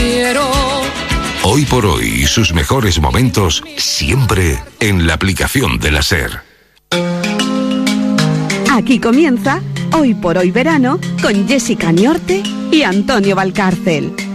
quiero. Hoy por hoy y sus mejores momentos siempre en la aplicación de la SER. Aquí comienza Hoy por Hoy Verano con Jessica Niorte y Antonio Valcárcel.